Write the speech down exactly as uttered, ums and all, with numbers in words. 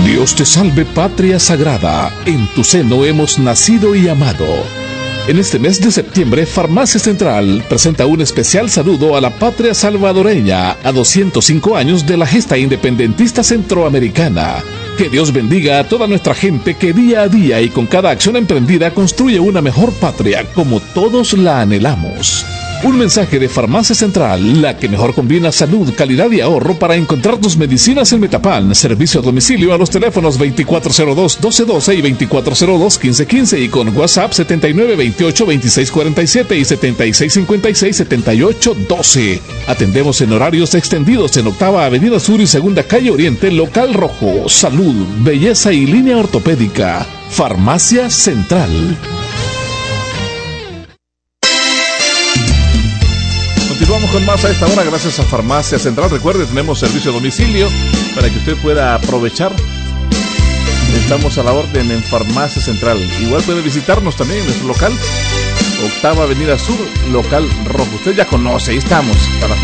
Dios te salve, patria sagrada, en tu seno hemos nacido y amado. En este mes de septiembre, Farmacia Central presenta un especial saludo a la patria salvadoreña a doscientos cinco años de la gesta independentista centroamericana. Que Dios bendiga a toda nuestra gente que día a día y con cada acción emprendida construye una mejor patria como todos la anhelamos. Un mensaje de Farmacia Central, la que mejor combina salud, calidad y ahorro para encontrar tus medicinas en Metapan. Servicio a domicilio a los teléfonos veinticuatro cero dos, doce doce y veinticuatro cero dos, quince quince y con WhatsApp setenta y nueve veintiocho, veintiséis cuarenta y siete y setenta y seis cincuenta y seis, setenta y ocho doce. Atendemos en horarios extendidos en Octava Avenida Sur y Segunda Calle Oriente, Local Rojo. Salud, belleza y línea ortopédica. Farmacia Central. Continuamos con más a esta hora gracias a Farmacia Central. Recuerde, tenemos servicio a domicilio para que usted pueda aprovechar. Estamos a la orden en Farmacia Central. Igual puede visitarnos también en nuestro local, Octava Avenida Sur, Local Rojo. Usted ya conoce, ahí estamos, para